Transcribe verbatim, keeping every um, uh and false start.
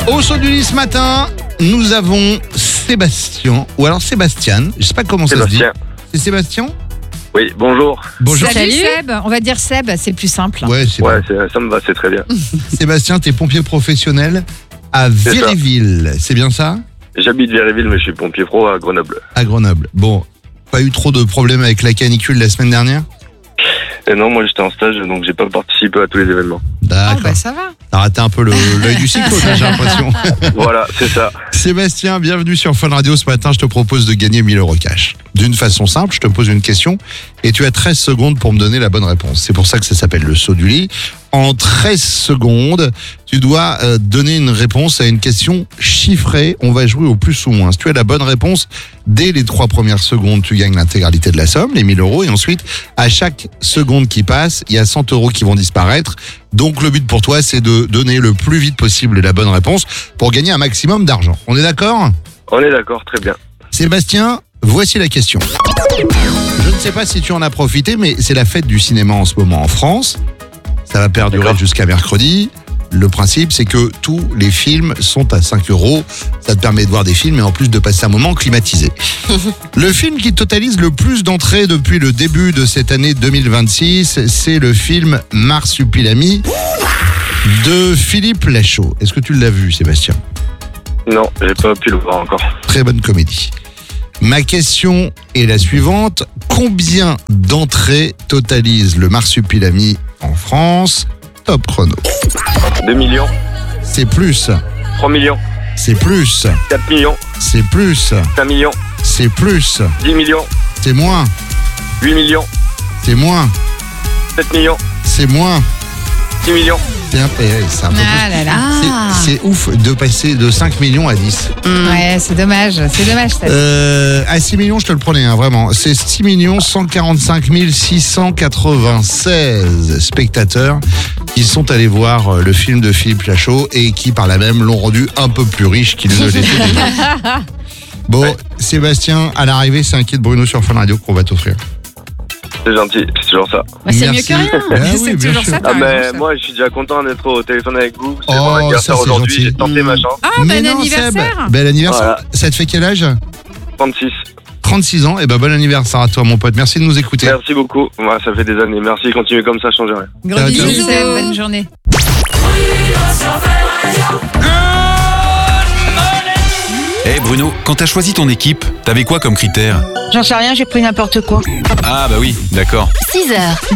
Au saut du lit ce matin, nous avons Sébastien, ou alors Sébastien, je sais pas comment ça se dit. Sébastien. C'est Sébastien? Oui, bonjour. Bonjour. Salut Seb, on va dire Seb, c'est le plus simple. Ouais, c'est Ouais, bon. c'est- ça me va, c'est très bien. Sébastien, t'es pompier professionnel à C'est ça. Véréville, c'est bien ça? J'habite Véréville, mais je suis pompier pro à Grenoble. À Grenoble. Bon, pas eu trop de problèmes avec la canicule la semaine dernière? Et non, moi j'étais en stage, donc j'ai pas participé à tous les événements. Oh D'accord. bah ça va. T'as raté un peu le- l'œil du cyclone, hein, j'ai l'impression. Voilà, c'est ça. Sébastien, bienvenue sur Fun Radio. Ce matin, je te propose de gagner mille euros cash. D'une façon simple, je te pose une question et tu as treize secondes pour me donner la bonne réponse. C'est pour ça que ça s'appelle le saut du lit. En treize secondes, tu dois euh, donner une réponse à une question chiffrée. On va jouer au plus ou moins. Si tu as la bonne réponse, dès les trois premières secondes, tu gagnes l'intégralité de la somme, les mille euros. Et ensuite, à chaque seconde qui passe, il y a cent euros qui vont disparaître. Donc le but pour toi, c'est de donner le plus vite possible la bonne réponse pour gagner un maximum d'argent. On est d'accord ? On est d'accord, très bien. Sébastien, voici la question. Je ne sais pas si tu en as profité, mais c'est la fête du cinéma en ce moment en France. Ça va perdurer D'accord. jusqu'à mercredi. Le principe, c'est que tous les films sont à cinq euros. Ça te permet de voir des films et en plus de passer un moment climatisé. Le film qui totalise le plus d'entrées depuis le début de cette année deux mille vingt-six, c'est le film Marsupilami de Philippe Lachaud. Est-ce que tu l'as vu, Sébastien ? Non, j'ai pas pu le voir encore. Très bonne comédie. Ma question est la suivante. Combien d'entrées totalise le Marsupilami en France ? Top chrono. deux millions, C'est plus. trois millions, C'est plus. quatre millions, C'est plus. cinq millions, C'est plus. dix millions, C'est moins. huit millions, C'est moins. sept millions, C'est moins. dix millions. C'est un, eh, c'est un peu Ah plus. là là. C'est- C'est ouf de passer de cinq millions à dix. Ouais, c'est dommage, c'est dommage Seb. Euh, à six millions, je te le prenais, hein, vraiment. C'est six millions cent quarante-cinq mille six cent quatre-vingt-seize spectateurs qui sont allés voir euh, le film de Philippe Lachaud et qui, par là même, l'ont rendu un peu plus riche qu'il ne l'était déjà. Bon, Sébastien, à l'arrivée, c'est un kit Bruno sur Fun Radio qu'on va t'offrir. C'est gentil, c'est toujours ça. Bah, c'est mieux Merci. que rien. Ah oui, c'est bien toujours sûr. ça. t'as Ah raison, ben Seb. moi je suis déjà content d'être au téléphone avec vous. C'est Oh, mon ça, anniversaire c'est aujourd'hui, gentil. j'ai tenté ma chance. Ah, Mais bon non, anniversaire. Seb, bel anniversaire. Voilà. Ça te fait quel âge ? trente-six. trente-six ans. Et ben bon anniversaire à toi, mon pote. Merci de nous écouter. Merci beaucoup. Ouais, ça fait des années. Merci, continuez comme ça, changez rien. Gros Ciao, bisous ciao. Seb, bonne journée. Eh Bruno, quand t'as choisi ton équipe, t'avais quoi comme critère? J'en sais rien, j'ai pris n'importe quoi. Ah bah oui, d'accord. six heures,